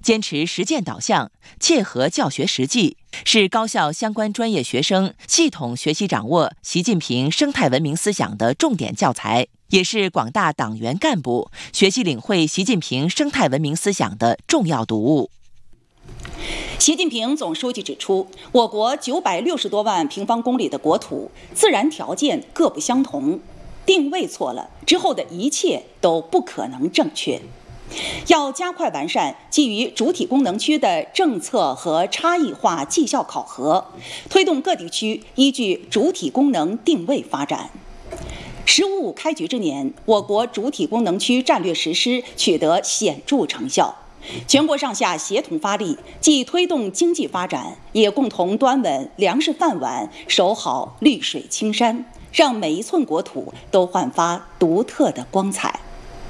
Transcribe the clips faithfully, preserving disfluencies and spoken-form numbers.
坚持实践导向，切合教学实际，是高校相关专业学生系统学习掌握习近平生态文明思想的重点教材，也是广大党员干部学习领会习近平生态文明思想的重要读物。 习近平总书记指出，我国九百六十多万平方公里的国土，自然条件各不相同，定位错了之后的一切都不可能正确。要加快完善基于主体功能区的政策和差异化绩效考核，推动各地区依据主体功能定位发展。十五五开局之年，我国主体功能区战略实施取得显著成效。全国上下协同发力，既推动经济发展，也共同端稳粮食饭碗，守好绿水青山，让每一寸国土都焕发独特的光彩。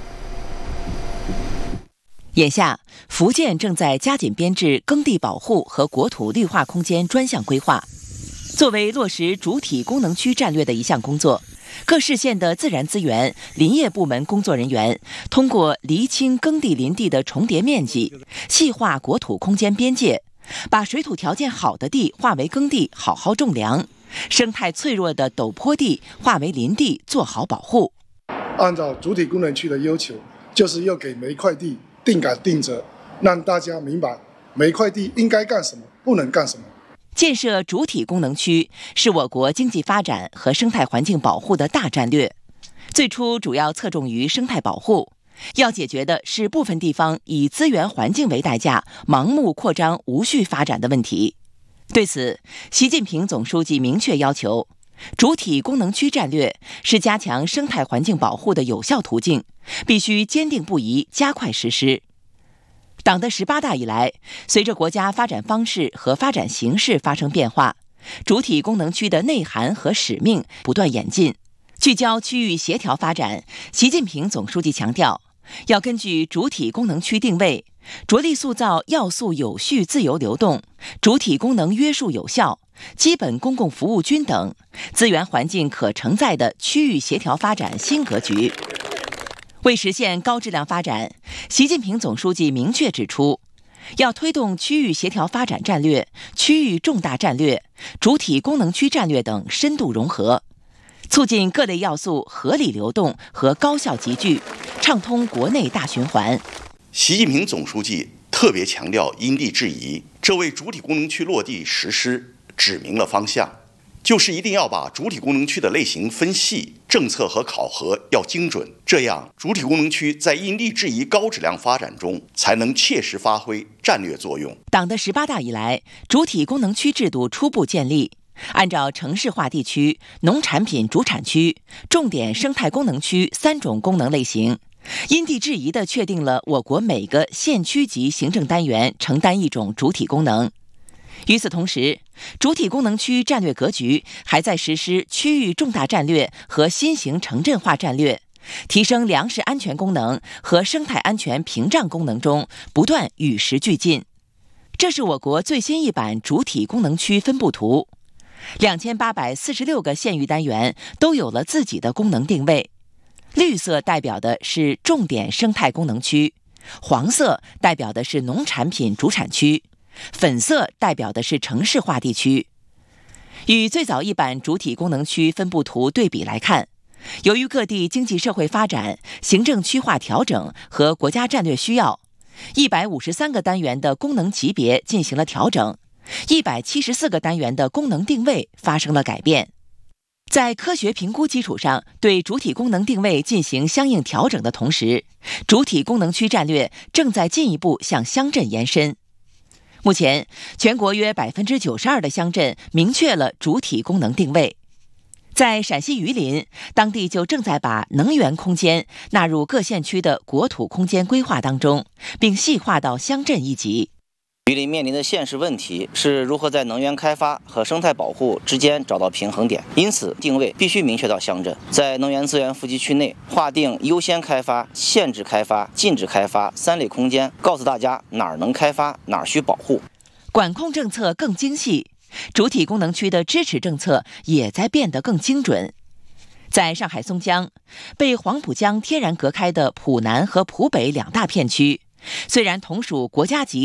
眼下，福建正在加紧编制耕地保护和国土绿化空间专项规划。作为落实主体功能区战略的一项工作，各市县的自然资源、林业部门工作人员通过厘清耕地林地的重叠面积，细化国土空间边界，把水土条件好的地划为耕地，好好种粮；生态脆弱的陡坡地划为林地，做好保护。 按照主体功能区的要求，就是要给每一块地定杆定责，让大家明白每一块地应该干什么，不能干什么。 建设主体功能区是我国经济发展和生态环境保护的大战略。最初主要侧重于生态保护，要解决的是部分地方以资源环境为代价盲目扩张无序发展的问题。对此，习近平总书记明确要求，主体功能区战略是加强生态环境保护的有效途径，必须坚定不移加快实施。党的十八大以来，随着国家发展方式和发展形势发生变化，主体功能区的内涵和使命不断演进。聚焦区域协调发展，习近平总书记强调，要根据主体功能区定位，着力塑造要素有序自由流动、主体功能约束有效、基本公共服务均等、资源环境可承载的区域协调发展新格局。为实现高质量发展，习近平总书记明确指出，要推动区域协调发展战略、区域重大战略、主体功能区战略等深度融合，促进各类要素合理流动和高效集聚，畅通国内大循环。 习近平总书记特别强调因地制宜，这为主体功能区落地实施指明了方向，就是一定要把主体功能区的类型分细，政策和考核要精准，这样主体功能区在因地制宜高质量发展中才能切实发挥战略作用。 党的十八大以来，主体功能区制度初步建立，按照城市化地区、农产品主产区、重点生态功能区三种功能类型，因地制宜地确定了我国每个县区级行政单元承担一种主体功能。与此同时，主体功能区战略格局还在实施区域重大战略和新型城镇化战略，提升粮食安全功能和生态安全屏障功能中不断与时俱进。这是我国最新一版主体功能区分布图，两千八百四十六个县域单元都有了自己的功能定位。绿色代表的是重点生态功能区，黄色代表的是农产品主产区，粉色代表的是城市化地区。与最早一版主体功能区分布图对比来看，由于各地经济社会发展、行政区划调整和国家战略需要，一百五十三个单元的功能级别进行了调整，一百七十四个单元的功能定位发生了改变。在科学评估基础上对主体功能定位进行相应调整的同时，主体功能区战略正在进一步向乡镇延伸。目前，全国约 百分之九十二 的乡镇明确了主体功能定位。在陕西榆林，当地就正在把能源空间纳入各县区的国土空间规划当中，并细化到乡镇一级。 榆林面临的现实问题是如何在能源开发和生态保护之间找到平衡点，因此定位必须明确到乡镇，在能源资源富集区内划定优先开发、限制开发、禁止开发三类空间，告诉大家哪儿能开发，哪儿需保护。 管控政策更精细，主体功能区的支持政策也在变得更精准。在上海松江，被黄浦江天然隔开的浦南和浦北两大片区，虽然同属国家级